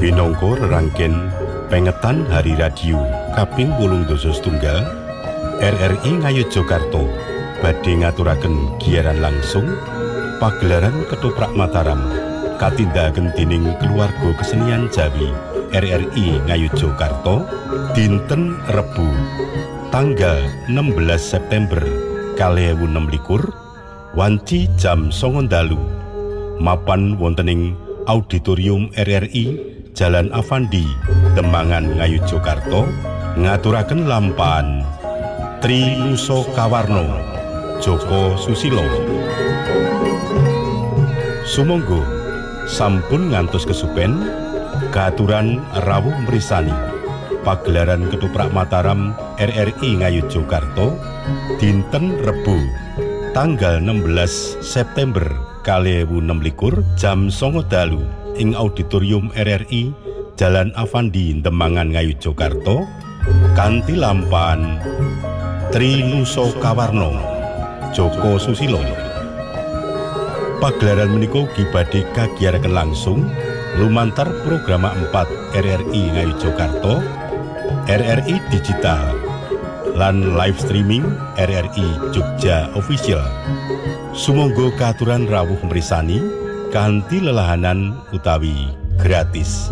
Binongko rerangken pengetan hari radio kaping 87 RRI Ngayogyakarta badhe ngaturaken giaran langsung pagelaran Ketoprak Mataram katindakaken dening keluarga kesenian Jawi RRI Ngayogyakarta dinten Rebu tanggal 16 September 2026 wanci jam 09.00 mapan wontening Auditorium RRI Jalan Avandi, Demangan Ngayogyakarta ngaturaken lampahan Tri Nusa Kawarna Joko Susilo. Sumangga sampun ngantos kesupen katuran rawuh mrisani pagelaran Ketoprak Mataram RRI Ngayogyakarta dinten Rebu tanggal 16 September 2026 jam 09.00 ing Auditorium RRI Jalan Avandi Demangan Ngayogyakarta kanthi lampahan Tri Nusa Kawarna Joko Susilo. Pagelaran menika ugi badhe kagiyaraken langsung lumantar program 4 RRI Ngayogyakarta, RRI Digital lan live streaming RRI Jogja Official. Sumangga katuran rawuh mrisani kanthi lelahanan utawi gratis.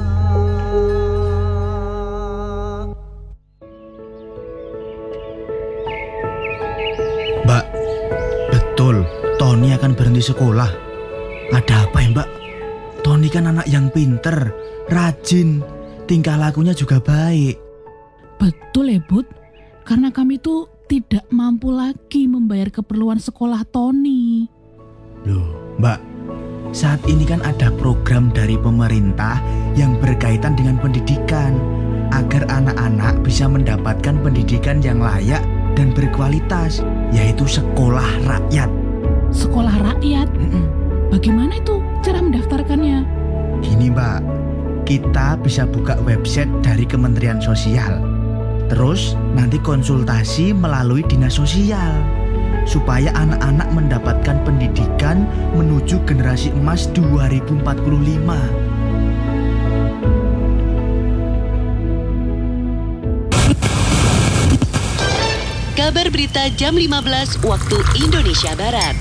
Mbak, betul Tony akan berhenti sekolah. Ada apa ya Mbak? Tony kan anak yang pinter, rajin, tingkah lakunya juga baik. Betul ya Bud, karena kami tuh tidak mampu lagi membayar keperluan sekolah Tony. Loh Mbak, saat ini kan ada program dari pemerintah yang berkaitan dengan pendidikan agar anak-anak bisa mendapatkan pendidikan yang layak dan berkualitas, yaitu sekolah rakyat. Sekolah rakyat? Bagaimana itu cara mendaftarkannya? Gini Mbak, kita bisa buka website dari Kementerian Sosial. Terus nanti konsultasi melalui dinas sosial supaya anak-anak mendapatkan pendidikan menuju generasi emas 2045. Kabar berita jam 15 waktu Indonesia Barat.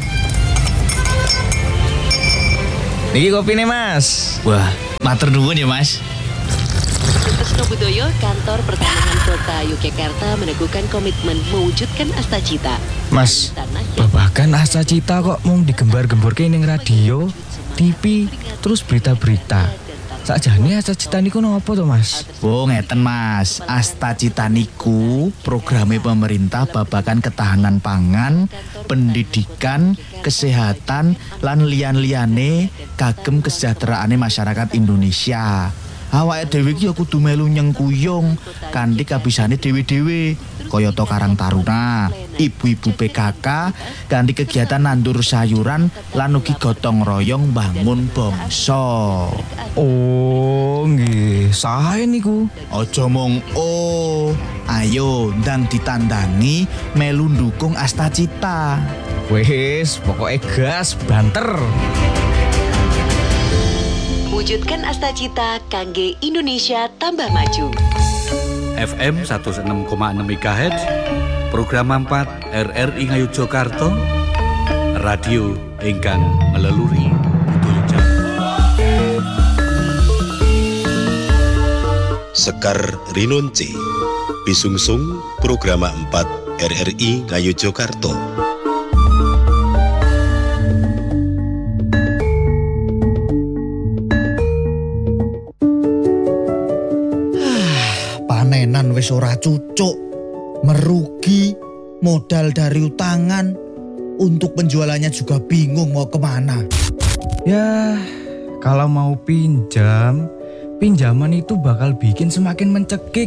Niki kopi nih Mas. Wah, matur nuwun ya Mas. Kresno Budoyo, Kantor Pertanahan Kota Yogyakarta meneguhkan komitmen mewujudkan Astacita. Mas, babakan Astacita kok mung digembar-gemborke ning radio, TV, terus berita-berita. Sakjane Astacita niku napa to Mas? Oh ngeten Mas, Astacita niku programe pemerintah babakan ketahanan pangan, pendidikan, kesehatan, lan liyan-liyane kagem kesejahteraane masyarakat Indonesia. Awake dhewe iki ya kudu melu nyengkuyung kanthi kabisane dhewe-dhewe. Kayata Karang Taruna, ibu-ibu PKK kanthi kegiatan nandur sayuran lan ugi gotong royong bangun bangsa. Oh, nggih, sae niku. Aja mung ayo ndang ditandani melu ndukung Astacita. Wis, pokoke gas banter. Wujudkan Astacita kangge Indonesia tambah maju. FM 106,6 MHz, program 4 RRI Ngayogyakarta, radio ingkang ngeleluri Kidul Jawa. Sekar Rinonce bisungsung program 4 RRI Ngayogyakarta. Panenan wis ora cucuk, merugi, modal dari utangan, untuk penjualannya juga bingung mau kemana. Ya, kalau mau pinjaman itu bakal bikin semakin mencekik.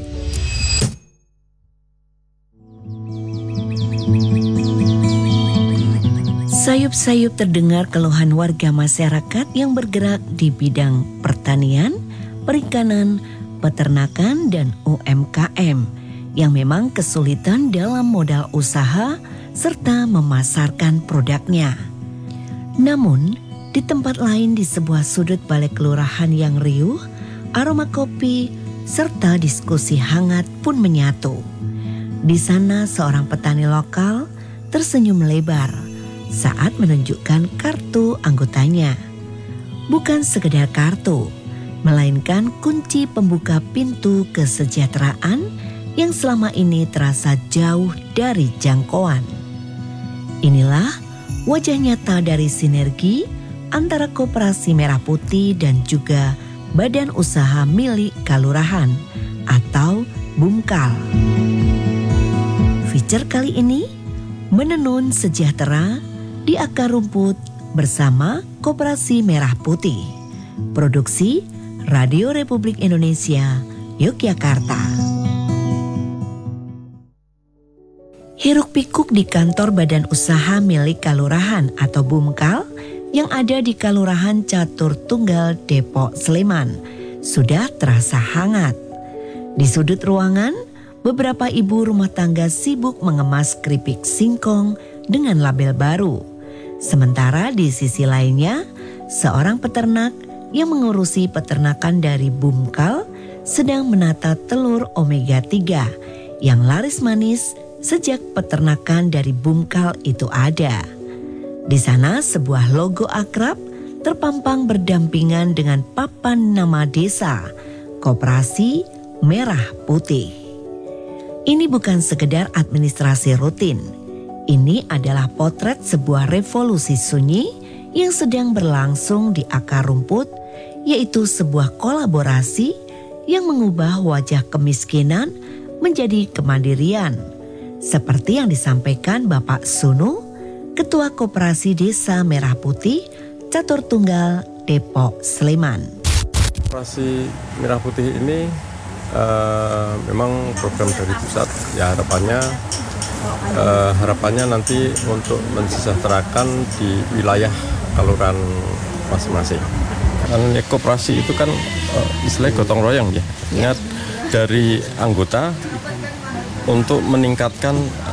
Sayup-sayup terdengar keluhan warga masyarakat yang bergerak di bidang pertanian, perikanan, peternakan, dan UMKM yang memang kesulitan dalam modal usaha serta memasarkan produknya. Namun, di tempat lain di sebuah sudut balai kelurahan yang riuh, aroma kopi, serta diskusi hangat pun menyatu. Di sana seorang petani lokal tersenyum lebar saat menunjukkan kartu anggotanya. Bukan sekedar kartu, melainkan kunci pembuka pintu kesejahteraan yang selama ini terasa jauh dari jangkauan. Inilah wajah nyata dari sinergi antara Koperasi Merah Putih dan juga Badan Usaha Milik Kalurahan atau BUMKAL. Feature kali ini menenun sejahtera di akar rumput bersama Koperasi Merah Putih. Produksi Radio Republik Indonesia, Yogyakarta. Hiruk pikuk di kantor Badan Usaha Milik Kalurahan atau BUMKAL yang ada di Kalurahan Catur Tunggal, Depok, Sleman sudah terasa hangat. Di sudut ruangan, beberapa ibu rumah tangga sibuk mengemas keripik singkong dengan label baru. Sementara di sisi lainnya, seorang peternak yang mengurusi peternakan dari BUMKAL sedang menata telur omega 3 yang laris manis sejak peternakan dari BUMKAL itu ada. Di sana sebuah logo akrab terpampang berdampingan dengan papan nama desa, Koperasi Merah Putih. Ini bukan sekedar administrasi rutin. Ini adalah potret sebuah revolusi sunyi yang sedang berlangsung di akar rumput, yaitu sebuah kolaborasi yang mengubah wajah kemiskinan menjadi kemandirian. Seperti yang disampaikan Bapak Sunu, Ketua Koperasi Desa Merah Putih, Catur Tunggal, Depok, Sleman. Koperasi Merah Putih ini memang program dari pusat, ya harapannya nanti untuk mensejahterakan di wilayah kelurahan masing-masing. Karena koperasi itu kan istilahnya gotong royong ya. Ingat dari anggota untuk meningkatkan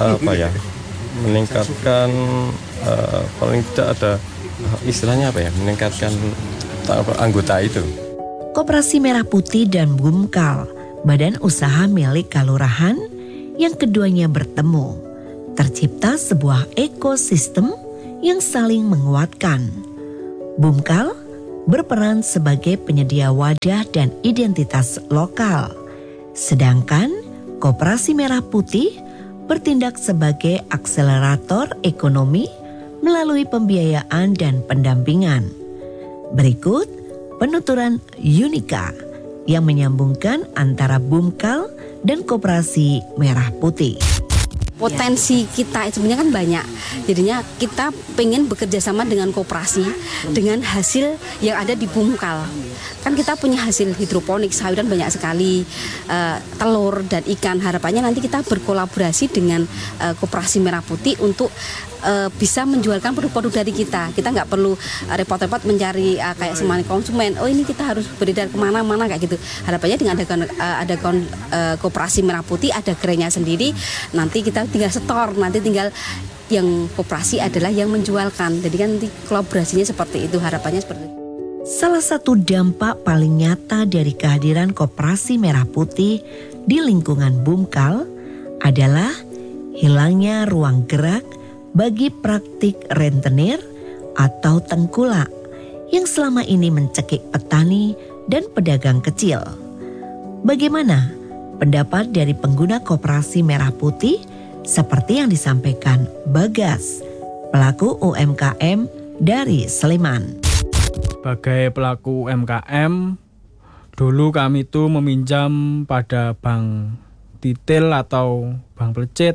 meningkatkan paling tidak ada istilahnya meningkatkan anggota itu. Koperasi Merah Putih dan BUMKAL, Badan Usaha Milik Kalurahan, yang keduanya bertemu, tercipta sebuah ekosistem yang saling menguatkan. BUMKAL berperan sebagai penyedia wadah dan identitas lokal, sedangkan Koperasi Merah Putih bertindak sebagai akselerator ekonomi melalui pembiayaan dan pendampingan. Berikut penuturan Yunika yang menyambungkan antara BUMKAL dan Koperasi Merah Putih. Potensi kita sebenarnya kan banyak, jadinya kita pengen bekerja sama dengan koperasi dengan hasil yang ada di BUMKAL. Kan kita punya hasil hidroponik, sayuran banyak sekali, telur dan ikan. Harapannya nanti kita berkolaborasi dengan Koperasi Merah Putih untuk bisa menjualkan produk-produk dari kita. Kita nggak perlu repot-repot mencari kayak semani konsumen. Oh ini kita harus beredar kemana-mana kayak gitu. Harapannya dengan ada Koperasi Merah Putih, ada gerainya sendiri. Nanti kita tinggal setor, nanti tinggal yang koperasi adalah yang menjualkan. Jadi kan nanti kolaborasinya seperti itu, harapannya seperti itu. Salah satu dampak paling nyata dari kehadiran Koperasi Merah Putih di lingkungan BUMKAL adalah hilangnya ruang gerak bagi praktik rentenir atau tengkulak yang selama ini mencekik petani dan pedagang kecil. Bagaimana pendapat dari pengguna Koperasi Merah Putih seperti yang disampaikan Bagas, pelaku UMKM dari Sleman? Sebagai pelaku UMKM, dulu kami itu meminjam pada bank titil atau bank pelecit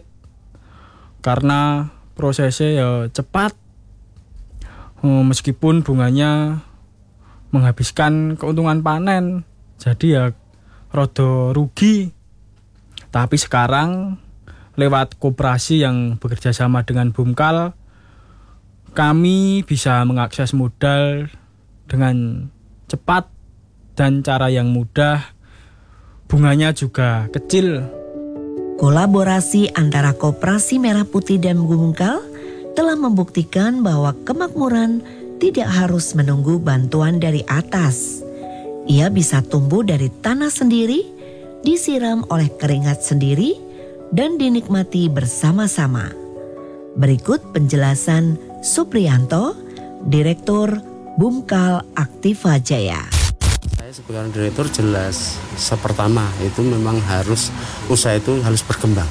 karena prosesnya ya cepat, meskipun bunganya menghabiskan keuntungan panen, jadi ya rada rugi. Tapi sekarang lewat koperasi yang bekerja sama dengan BUMKAL, kami bisa mengakses modal dengan cepat dan cara yang mudah, bunganya juga kecil. Kolaborasi antara Koperasi Merah Putih dan BUMKAL telah membuktikan bahwa kemakmuran tidak harus menunggu bantuan dari atas. Ia bisa tumbuh dari tanah sendiri, disiram oleh keringat sendiri, dan dinikmati bersama-sama. Berikut penjelasan Supriyanto, Direktur Bumkal Aktiva Jaya. Saya sebagai direktur jelas, pertama itu memang harus usaha itu harus berkembang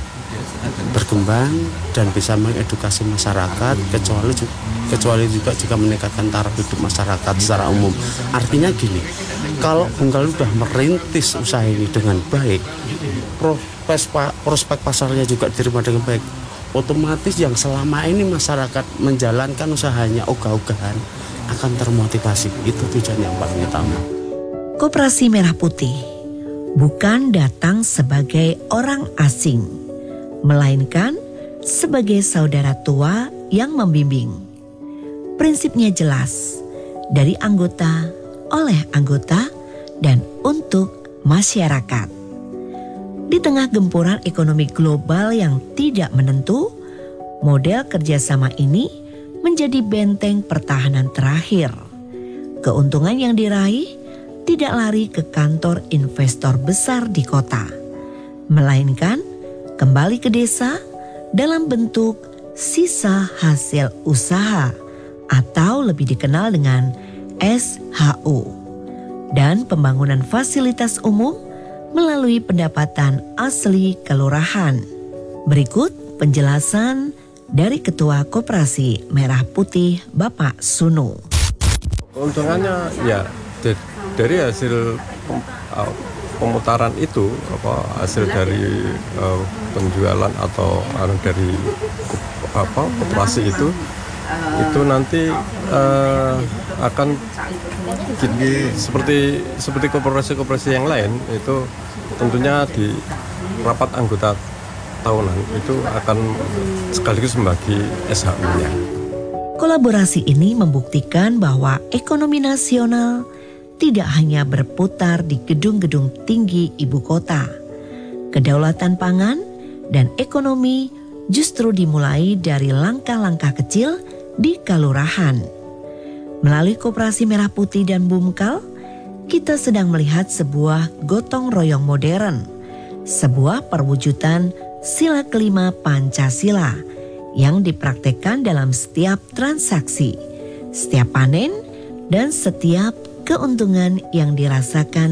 dan bisa mengedukasi masyarakat, kecuali juga jika meningkatkan taraf hidup masyarakat secara umum. Artinya gini, kalau Bumkal sudah merintis usaha ini dengan baik, prospek pasarnya juga diterima dengan baik, otomatis yang selama ini masyarakat menjalankan usahanya ogah-ogahan akan termotivasi. Itu tujuan yang paling utama. Koperasi Merah Putih bukan datang sebagai orang asing, melainkan sebagai saudara tua yang membimbing. Prinsipnya jelas, dari anggota, oleh anggota, dan untuk masyarakat. Di tengah gempuran ekonomi global yang tidak menentu, model kerjasama ini menjadi benteng pertahanan terakhir. Keuntungan yang diraih tidak lari ke kantor investor besar di kota, melainkan kembali ke desa dalam bentuk sisa hasil usaha atau lebih dikenal dengan SHU, dan pembangunan fasilitas umum melalui pendapatan asli kelurahan. Berikut penjelasan dari Ketua Koperasi Merah Putih Bapak Sunu. Keuntungannya ya dari hasil pemutaran itu, hasil dari penjualan atau dari koperasi itu nanti akan seperti koperasi-koperasi yang lain, itu tentunya di rapat anggota tahunan itu akan sekaligus membagi SHU-nya. Kolaborasi ini membuktikan bahwa ekonomi nasional tidak hanya berputar di gedung-gedung tinggi ibu kota. Kedaulatan pangan dan ekonomi justru dimulai dari langkah-langkah kecil di kelurahan. Melalui Koperasi Merah Putih dan Bumkal, kita sedang melihat sebuah gotong royong modern, sebuah perwujudan sila kelima Pancasila yang dipraktekkan dalam setiap transaksi, setiap panen, dan setiap keuntungan yang dirasakan